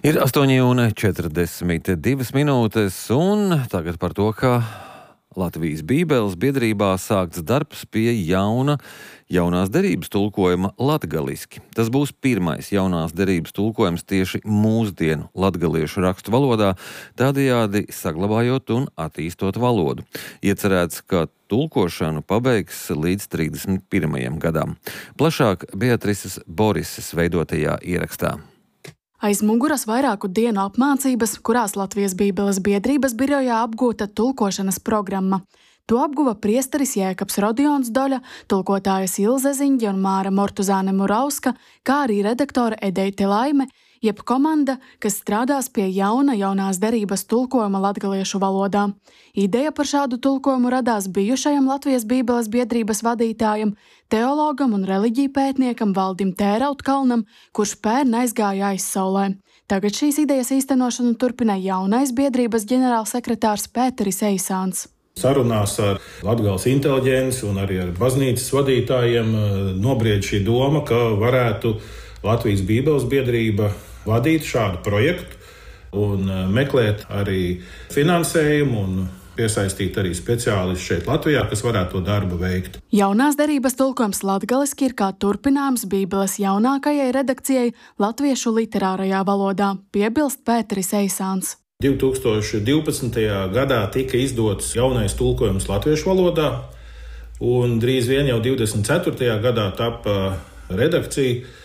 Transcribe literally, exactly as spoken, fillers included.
Ir astoņi un četrdesmit divas minūtes, un tagad par to, ka Latvijas Bībeles biedrībā sākts darbs pie jauna jaunās derības tulkojuma latgaliski. Tas būs pirmais jaunās derības tulkojums tieši mūsdienu latgaliešu rakstu valodā, tādējādi saglabājot un attīstot valodu. Iecerēts, ka tulkošanu pabeigs līdz trīsdesmit pirmajam gadam. Plašāk Beatrises Borises veidotajā ierakstā. Aiz muguras vairāku dienu apmācības, kurās Latvijas Bībeles biedrības birojā apgūta tulkošanas programma. To apguva priesteris Jēkabs Rodions Doļa, tulkotājas Ilze Ziņģe un Māra Mortuzāne Murauska, kā arī redaktore Edeite Laime, jeb komanda, kas strādās pie jauna jaunās derības tulkojuma latgaliešu valodā. Ideja par šādu tulkojumu radās bijušajam Latvijas Bībeles biedrības vadītājam, teologam un reliģiju pētniekam Valdim Tērautkalnam, kurš pērn aizgāja aizsaulē. Tagad šīs idejas īstenošanu turpina jaunais biedrības ģenerālsekretārs Pēteris Eisāns. Sarunās ar Latgales inteliģenci un arī ar baznīcas vadītājiem nobried šī doma, ka varētu Latvijas Bībeles biedrība vadīt šādu projektu un meklēt arī finansējumu un piesaistīt arī speciālistus šeit Latvijā, kas varētu to darbu veikt. Jaunās derības tulkojums latgaliski ir kā turpinājums Bībeles jaunākajai redakcijai latviešu literārajā valodā, piebilst Pēteris Eisāns. divi tūkstoši divpadsmitajā gadā tika izdots jaunais tulkojums latviešu valodā, un drīz vien jau divdesmit ceturtajā gadā tapa redakcija,